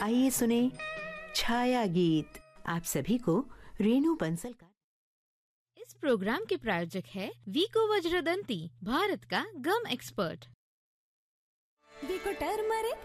आइए सुने छाया गीत। आप सभी को रेणु बंसल का। इस प्रोग्राम के प्रायोजक है वीको वज्रदंती, भारत का गम एक्सपर्ट। वीको टर्मरिक